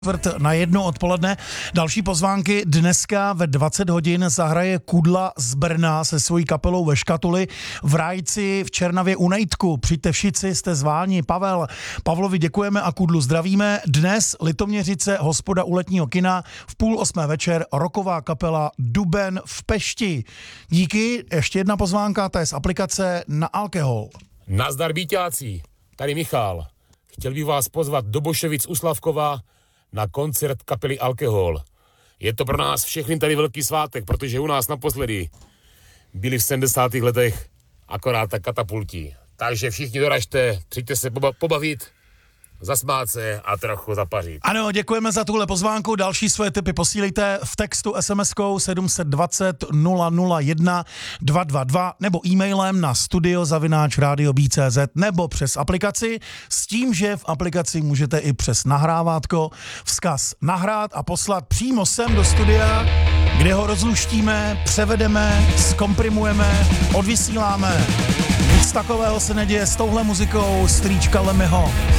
Na 1 odpoledne. Další pozvánky dneska ve 20 hodin zahraje Kudla z Brna se svojí kapelou Ve škatuli v Rájci v Černavě u Nejtku. Přijďte všichni, jste zváni. Pavlovi děkujeme a Kudlu zdravíme. Dnes Litoměřice, hospoda u letního kina, v 7:30 večer rocková kapela Duben v Pešti. Díky, ještě jedna pozvánka, ta je z aplikace Na alkohol. Nazdar bíťáci, tady Michal. Chtěl bych vás pozvat do Boševic u Slavkova na koncert kapely Alkohol. Je to pro nás všechny tady velký svátek, protože u nás naposledy byli v 70. letech akorát tak katapulti. Takže všichni doražte, přijďte se pobavit, zasmát se a trochu zapařit. Ano, děkujeme za tuhle pozvánku. Další svoje tipy posílejte v textu SMS-kou 720 001 222 nebo e-mailem na studio@radio.cz nebo přes aplikaci, s tím, že v aplikaci můžete i přes nahrávátko vzkaz nahrát a poslat přímo sem do studia, kde ho rozluštíme, převedeme, zkomprimujeme, odvysíláme. Nic takového se neděje s touhle muzikou strýčka Lemmyho.